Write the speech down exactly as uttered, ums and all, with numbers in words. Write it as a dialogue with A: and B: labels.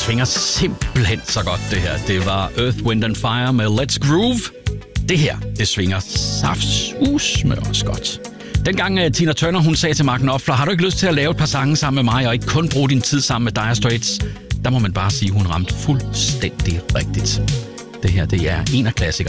A: svinger simpelthen så godt, det her. Det var Earth, Wind and Fire med Let's Groove. Det her, det svinger saftsus med os godt. Dengang uh, Tina Turner, hun sagde til Mark Knopfler, har du ikke lyst til at lave et par sange sammen med mig, og ikke kun bruge din tid sammen med Dire Straits? Der må man bare sige, hun ramte fuldstændig rigtigt. Det her, det er en af klassikerne.